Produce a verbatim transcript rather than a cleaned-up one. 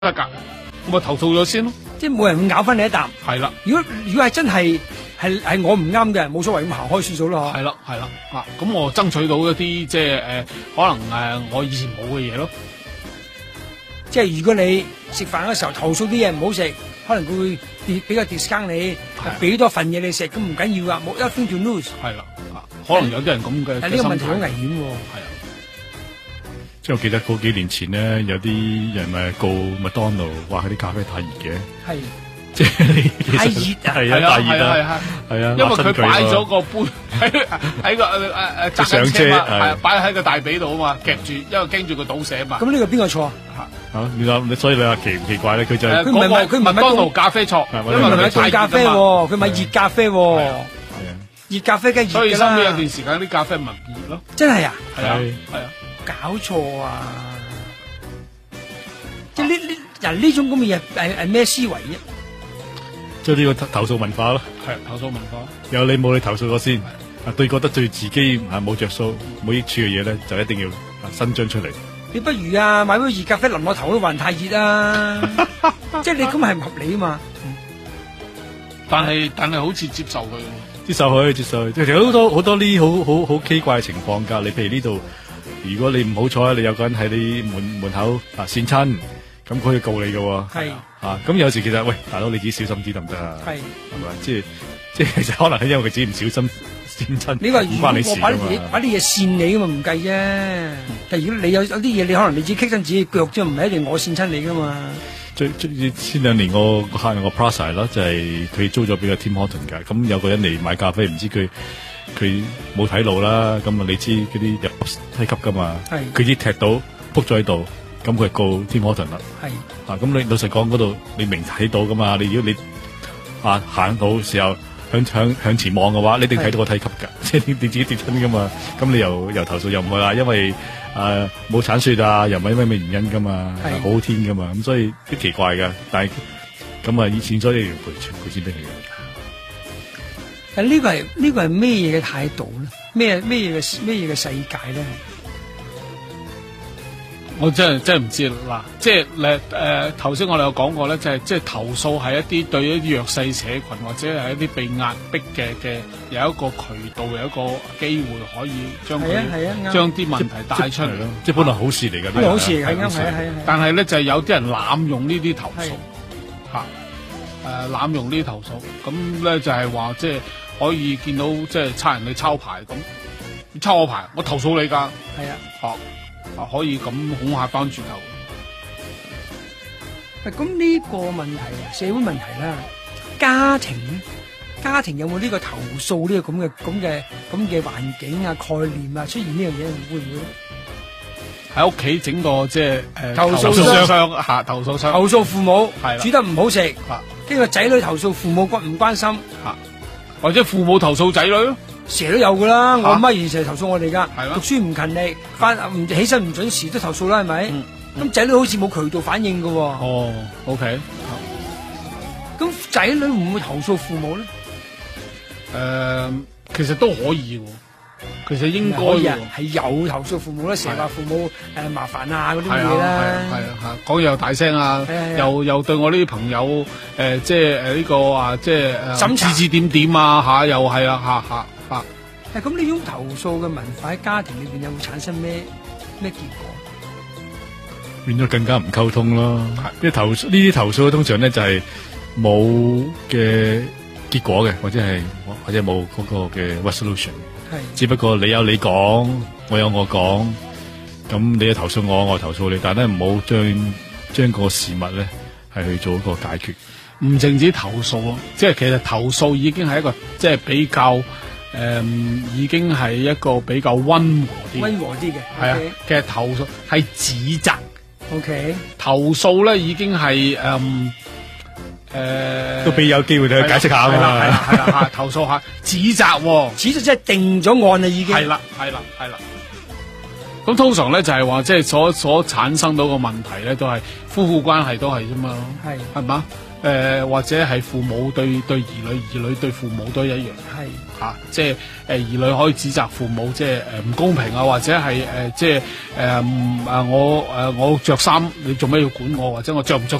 得㗎，我咪投訴咗先咯。 即係冇人會咬翻你一啖。 係啦， 如果如果係真係係係我唔啱嘅，冇所謂咁行開算數咯。 係啦係啦，啊咁我爭取到一啲即係誒、呃、可能誒、呃、我以前冇嘅嘢咯。 即係如果你食飯嘅時候投訴啲嘢唔好食，可能佢會俾俾個 discount 你，俾多份嘢你食，咁唔緊要啊，冇 nothing to lose。係啦，可能有啲人咁嘅。但係呢個問題好危險喎。係啊。 即係我記得嗰幾年前咧，有啲人咪告麥當勞話佢啲咖啡太熱嘅。係。即係太熱啊！係啊，太熱啊！係啊，因為佢擺咗個杯喺喺個誒誒誒上車係擺喺個大髀度啊嘛，夾住，因為驚住佢倒瀉啊嘛。咁呢個邊個錯啊？啊，你話你所以你話奇唔奇怪咧？佢就係佢唔係佢唔係麥當勞咖啡錯，因為佢買凍咖啡，佢買熱咖啡。係啊，熱咖啡梗係熱㗎啦。所以後尾有段時間啲咖啡咪熱咯。真係啊？係啊，係啊。搞錯啊！即係呢呢人呢種咁嘅嘢係係咩思維啫？即係呢個投訴文化咯。係投訴文化。有你冇你投訴咗先，啊對覺得對自己啊冇着數冇益處嘅嘢咧，就一定要伸張出嚟。你不如啊買杯熱咖啡淋我頭都還太熱啊！即係你咁係唔合理啊嘛。但係但係好似接受佢，接受佢接受佢。其實好多好多呢好好好奇怪嘅情況㗎。你譬如呢度。如果你唔好彩，你有個人喺你門門口啊跣親，咁佢可以告你嘅喎。係啊，咁有時其實喂，大佬你自己小心啲得唔得啊？係係咪？即係即係其實可能係因為佢自己唔小心跣親。你話如果我把啲嘢把啲嘢跣你咁嘛唔計啫。但係如果你有有啲嘢，你可能你自己棘親自己腳啫，唔係一定我跣親你噶嘛。最最前兩年我個客人個 Prasa 咯，就係佢租咗俾個 Tim Horton 㗎。咁有個人嚟買咖啡，唔知佢。佢冇睇路啦，咁啊你知嗰啲入梯級噶嘛？係佢只踢到仆咗喺度，咁佢係告 Tim Horton 啦。係啊，咁你老實講嗰度你明睇到噶嘛？你如果你啊行到時候向向向前望嘅話，你一定睇到個梯級噶，即係你自己跌親噶嘛。咁你又又投訴又唔會啦，因為誒冇鏟雪啊，又唔係因為咩原因噶嘛，好好天噶嘛，咁所以都奇怪噶。但係咁啊，以前所以要賠賠錢俾佢嘅。誒，呢個係呢個係咩嘢嘅態度咧？咩咩嘢嘅咩嘢嘅世界咧？ 我真係真係唔知啦。即係誒誒，頭先我哋有講過咧，就係即係投訴係一啲對一啲弱勢社群或者係一啲被壓迫嘅嘅有一個渠道，有一個機會可以將佢將啲問題帶出嚟咯。即係本來好事嚟㗎，本來好事嚟㗎，係啊係啊。但係咧就係有啲人濫用呢啲投訴嚇。誒濫用呢啲投訴，咁咧就係話即係可以見到即係差人去抄牌咁，你抄我牌，我投訴你㗎。係啊，啊啊可以咁恐嚇翻轉頭。咁呢個問題啊，社會問題啦，家庭咧，家庭有冇呢個投訴呢個咁嘅咁嘅咁嘅環境啊概念啊出現呢樣嘢會唔會？喺屋企整個即係誒投訴箱嚇，投訴箱投訴父母係煮得唔好食嚇。呢個仔女投訴父母關唔關心吓，或者父母投訴仔女咯，成日都有噶啦。我阿媽以前成日投訴我哋噶，讀書唔勤力，翻唔起身唔準時都投訴啦，係咪？咁仔女好似冇渠道反應噶。哦 ，OK。咁仔女會唔會投訴父母咧？誒，其實都可以喎。其實應該係有投訴父母咧，成日話父母誒麻煩啊嗰啲嘢啦，係啊嚇，講嘢又大聲啊，又又對我呢啲朋友誒，即係誒呢個啊，即係誒指指點點啊嚇，又係啊嚇嚇嚇。誒咁呢種投訴嘅文化喺家庭裏邊有冇產生咩咩結果？變咗更加唔溝通咯。因為投呢啲投訴通常咧就係冇嘅結果嘅，或者係或者冇嗰個嘅 resolution。只不過你有你講，我有我講，咁你又投訴我，我投訴你，但係咧唔好將將個事物咧係去做一個解決。唔淨止投訴咯，即係其實投訴已經係一個即係比較誒、呃，已經係一個比較溫和啲、溫和啲嘅。係啊，其實投訴係指責。OK，投訴咧已經係誒。呃誒、呃，都俾有機會你去解釋下啊嘛，係啦係啦吓，投訴下，指責、哦，指責即係定咗案啦已經，係啦係啦係啦。 咁通常咧就係話，即係所所產生到個問題咧，都係夫婦關係都係啫嘛，係係嘛？誒、呃、或者係父母對對兒女，兒女對父母都一樣，係嚇、啊，即係誒、呃、兒女可以指責父母，即係誒唔公平啊，或者係誒、呃、即係誒誒我誒、呃、我着衫，你做咩要管我，或者我着唔着